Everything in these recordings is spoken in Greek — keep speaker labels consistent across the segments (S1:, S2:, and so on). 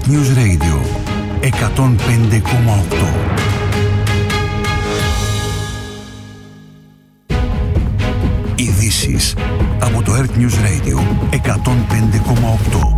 S1: Earth News Radio 105,8. Ειδήσεις από το Earth News Radio 105,8.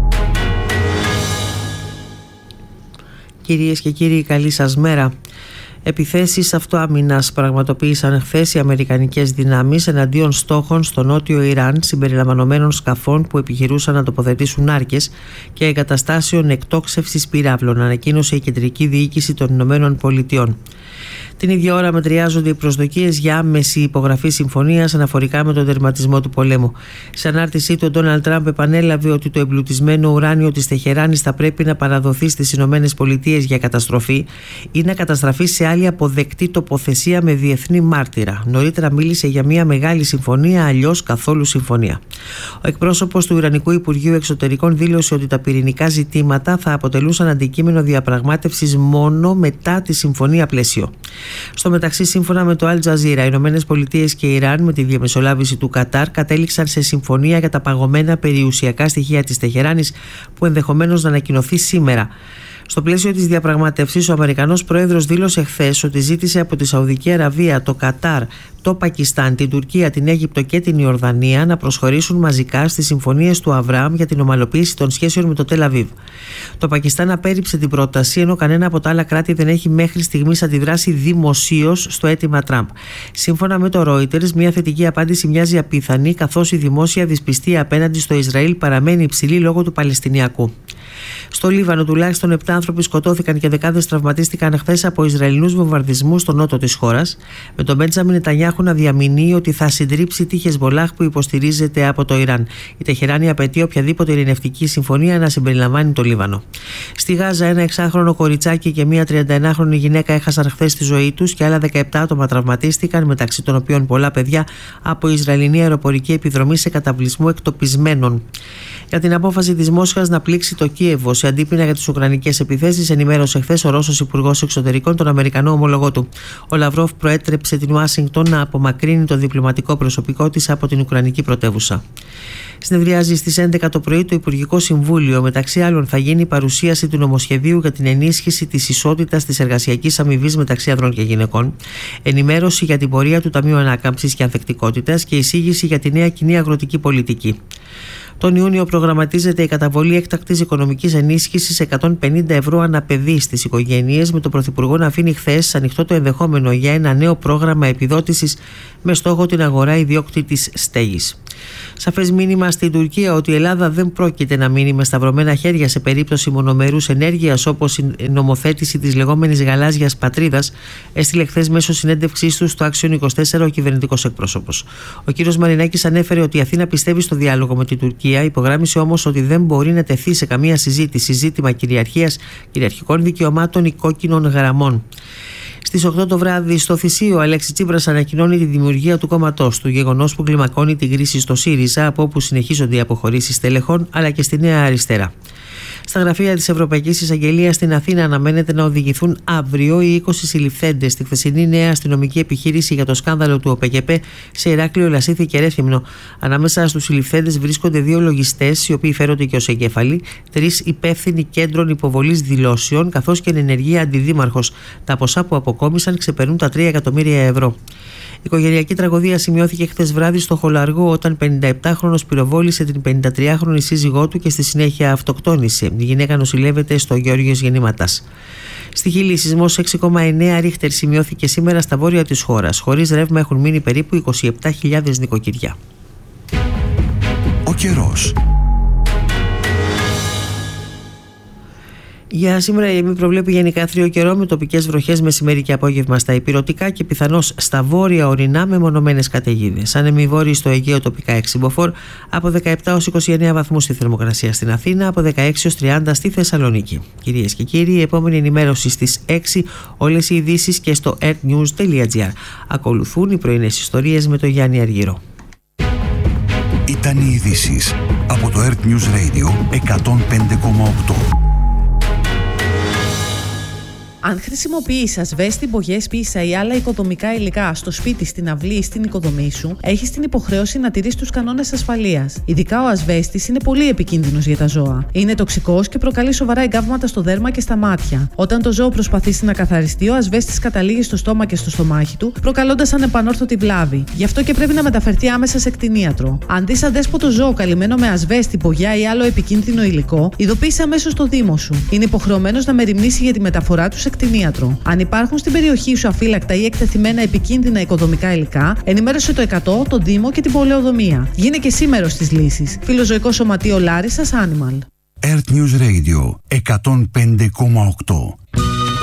S2: Κυρίες και κύριοι, καλή σας μέρα. Επιθέσεις αυτοάμυνας πραγματοποίησαν χθες οι αμερικανικές δυνάμεις εναντίον στόχων στο νότιο Ιράν, συμπεριλαμβανομένων σκαφών που επιχειρούσαν να τοποθετήσουν άρκες και εγκαταστάσεων εκτόξευσης πυράβλων, ανακοίνωσε η Κεντρική Διοίκηση των Ηνωμένων Πολιτειών. Την ίδια ώρα μετριάζονται οι προσδοκίες για άμεση υπογραφή συμφωνίας αναφορικά με τον τερματισμό του πολέμου. Σε ανάρτησή του, ο Ντόναλντ Τραμπ επανέλαβε ότι το εμπλουτισμένο ουράνιο της Τεχεράνης θα πρέπει να παραδοθεί στις Ηνωμένες Πολιτείες για καταστροφή ή να καταστραφεί σε άλλη αποδεκτή τοποθεσία με διεθνή μάρτυρα. Νωρίτερα μίλησε για μια μεγάλη συμφωνία, αλλιώς καθόλου συμφωνία. Ο εκπρόσωπος του Ιρανικού Υπουργείου Εξωτερικών δήλωσε ότι τα πυρηνικά ζητήματα θα αποτελούσαν αντικείμενο διαπραγμάτευσης μόνο μετά τη συμφωνία πλαίσιο. Στο μεταξύ, σύμφωνα με το Al Jazeera, οι Ηνωμένες Πολιτείες και Ιράν, με τη διαμεσολάβηση του Κατάρ, κατέληξαν σε συμφωνία για τα παγωμένα περιουσιακά στοιχεία της Τεχεράνης, που ενδεχομένως να ανακοινωθεί σήμερα. Στο πλαίσιο της διαπραγμάτευσης, ο Αμερικανός Πρόεδρος δήλωσε χθες ότι ζήτησε από τη Σαουδική Αραβία, το Κατάρ, το Πακιστάν, την Τουρκία, την Αίγυπτο και την Ιορδανία να προσχωρήσουν μαζικά στις συμφωνίες του Αβραάμ για την ομαλοποίηση των σχέσεων με το Τελ Αβίβ. Το Πακιστάν απέρριψε την πρόταση, ενώ κανένα από τα άλλα κράτη δεν έχει μέχρι στιγμής αντιδράσει δημοσίως στο αίτημα Τραμπ. Σύμφωνα με το Reuters, μια θετική απάντηση μοιάζει απίθανη, καθώς η δημόσια δυσπιστία απέναντι στο Ισραήλ παραμένει υψηλή λόγω του Παλαιστινιακού. Στο Λίβανο, τουλάχιστον 7 άνθρωποι σκοτώθηκαν και δεκάδες τραυματίστηκαν χθες από Ισραηλινούς βομβαρδισμούς στο νότο της χώρας, με τον Μπέντζαμιν Νετανιάχου να διαμηνύει ότι θα συντρίψει τη Χεσμολάχ που υποστηρίζεται από το Ιράν. Η Τεχεράνη απαιτεί οποιαδήποτε ειρηνευτική συμφωνία να συμπεριλαμβάνει το Λίβανο. Στη Γάζα, ένα 6χρονο κοριτσάκι και μια 31χρονη γυναίκα έχασαν χθες τη ζωή τους και άλλα 17 άτομα τραυματίστηκαν, μεταξύ των οποίων πολλά παιδιά, από Ισραηλινή αεροπορική επιδρομή σε καταβλισμό εκτοπισμένων. Για την απόφαση της Μόσχας να πλήξει το Κίεβο σε αντίπεινα για τις ουκρανικές επιθέσεις, ενημέρωσε χθες ο Ρώσος Υπουργός Εξωτερικών τον Αμερικανό ομολογό του. Ο Λαυρόφ προέτρεψε την Ουάσιγκτον να απομακρύνει το διπλωματικό προσωπικό της από την ουκρανική πρωτεύουσα. Συνεδριάζει στις 11 το πρωί το Υπουργικό Συμβούλιο. Μεταξύ άλλων, θα γίνει η παρουσίαση του νομοσχεδίου για την ενίσχυση της ισότητας της εργασιακής αμοιβής μεταξύ ανδρών και γυναικών, ενημέρωση για την πορεία του Ταμείου Ανάκαμψης και Ανθεκτικότητας και εισήγηση για τη νέα κοινή αγροτική πολιτική. Τον Ιούνιο προγραμματίζεται η καταβολή έκτακτης οικονομικής ενίσχυσης 150 ευρώ ανά παιδί στις οικογένειες, με τον Πρωθυπουργό να αφήνει χθες ανοιχτό το ενδεχόμενο για ένα νέο πρόγραμμα επιδότησης με στόχο την αγορά ιδιόκτητης στέγης. Σαφές μήνυμα στην Τουρκία ότι η Ελλάδα δεν πρόκειται να μείνει με σταυρωμένα χέρια σε περίπτωση μονομερούς ενέργειας, όπως η νομοθέτηση της λεγόμενης γαλάζιας πατρίδας, έστειλε χθες μέσω συνέντευξής του στο Action 24 ο κυβερνητικός εκπρόσωπος. Ο κ. Μαρινάκης ανέφερε ότι η Αθήνα πιστεύει στο διάλογο με την Τουρκία, υπογράμμισε όμως ότι δεν μπορεί να τεθεί σε καμία συζήτηση ζήτημα κυριαρχίας, κυριαρχικών δικαιωμάτων ή κόκκινων γραμμών. Στις 8 το βράδυ στο Θησίο, ο Αλέξης Τσίπρας ανακοινώνει τη δημιουργία του κόμματός του, γεγονός που κλιμακώνει την κρίση στο ΣΥΡΙΖΑ, από όπου συνεχίζονται οι αποχωρήσεις στελεχών, αλλά και στη Νέα Αριστερά. Στα γραφεία της Ευρωπαϊκής Εισαγγελίας στην Αθήνα αναμένεται να οδηγηθούν αύριο οι 20 συλληφθέντες στη χθεσινή νέα αστυνομική επιχείρηση για το σκάνδαλο του ΟΠΕΚΕΠΕ σε Ηράκλειο, Λασίθι και Ρέθυμνο. Ανάμεσα στους συλληφθέντες βρίσκονται 2 λογιστές, οι οποίοι φέρονται και ως εγκέφαλοι, 3 υπεύθυνοι κέντρων υποβολής δηλώσεων, καθώς και ενεργεία αντιδήμαρχος. Τα ποσά που αποκόμισαν ξεπερνούν τα 3 εκατομμύρια ευρώ. Η οικογενειακή τραγωδία σημειώθηκε χθες βράδυ στο Χολαργό, όταν 57χρονος πυροβόλησε την 53χρονη σύζυγό του και στη συνέχεια αυτοκτόνησε. Η γυναίκα νοσηλεύεται στο Γεώργιος Γεννήματας. Στη Χιλή, σεισμός 6,9 ρίχτερ σημειώθηκε σήμερα στα βόρεια της χώρας. Χωρίς ρεύμα έχουν μείνει περίπου 27.000 νοικοκυριά.
S1: Ο καιρός.
S2: Για σήμερα η ΕΜΗ προβλέπει γενικά άθριο καιρό με τοπικές βροχές μεσημέρι και απόγευμα στα ηπειρωτικά και πιθανώς στα βόρεια ορεινά με μονομένες καταιγίδες. Ανεμοί βόρειοι στο Αιγαίο τοπικά 6 μποφόρ, από 17 έως 29 βαθμούς στη θερμοκρασία στην Αθήνα, από 16 έως 30 στη Θεσσαλονίκη. Κυρίες και κύριοι, η επόμενη ενημέρωση στις 6, όλες οι ειδήσεις και στο earthnews.gr. Ακολουθούν οι πρωινές ιστορίες με τον Γιάννη Αργύρο.
S1: Ήταν οι ειδήσεις από το Earth News Radio 105,8.
S3: Αν χρησιμοποιείς ασβέστη, μπογιές, πίσα ή άλλα οικοδομικά υλικά στο σπίτι, στην αυλή ή στην οικοδομή σου, έχεις την υποχρέωση να τηρείς τους κανόνες ασφαλείας. Ειδικά ο ασβέστης είναι πολύ επικίνδυνος για τα ζώα. Είναι τοξικός και προκαλεί σοβαρά εγκάβματα στο δέρμα και στα μάτια. Όταν το ζώο προσπαθήσει να καθαριστεί, ο ασβέστης καταλήγει στο στόμα και στο στομάχι του, προκαλώντας ανεπανόρθωτη βλάβη. Γι' αυτό και πρέπει να μεταφερθεί άμεσα σε κτηνίατρο. Αν δεις αδέσποτο ζώο καλυμμένο με ασβέστη, μπογιά ή άλλο επικίνδυνο υλικό, ειδοποίησε αμέσως το Δήμο σου. Είναι υποχρεωμένος να μεριμνήσει για τη μεταφορά του σε κτηνίατρο. Αν υπάρχουν στην περιοχή σου αφύλακτα ή εκτεθειμένα επικίνδυνα οικοδομικά υλικά, ενημέρωσε το 100, τον Δήμο και την πολεοδομία. Γίνε και εσύ μέρος της λύσης. Φιλοζωικό Σωματείο Λάρισσας Animal.
S1: Earth News Radio 105,8.